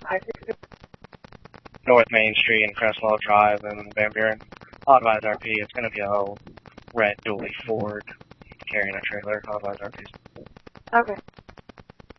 I-60? North Main Street and Crestwell Drive and Van Buren. I'll advise RP. It's going to be a red dually Ford carrying a trailer. I'll advise RP. Okay.